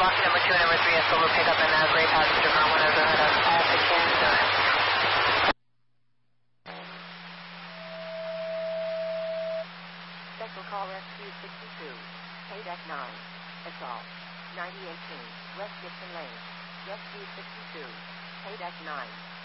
block number 2 and number 3 at Silver pickup and gray passenger car 1 over ahead of Special call Rescue 62, Paydeck 9, Assault, 9018, West Gibson Lane, Rescue 62, Paydeck 9.